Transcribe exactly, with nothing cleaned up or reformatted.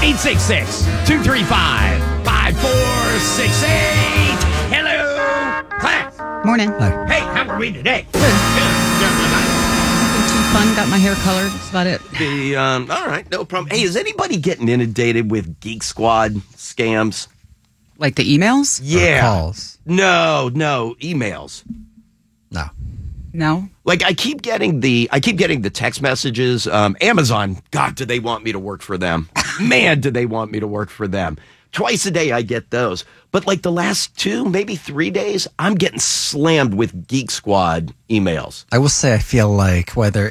eight six six, two three five, five four six eight. Hello, class. Morning. Hi. Hey, how are we today? Good. Nothing too fun. Got my hair colored. That's about it. The, um, all right, no problem. Hey, is anybody getting inundated with Geek Squad scams? Like the emails? Yeah. Or calls? No, no, emails. No. No. Like I keep getting the I keep getting the text messages. Um, Amazon, God, do they want me to work for them? Man, do they want me to work for them? Twice a day I get those. But like the last two, maybe three days, I'm getting slammed with Geek Squad emails. I will say I feel like whether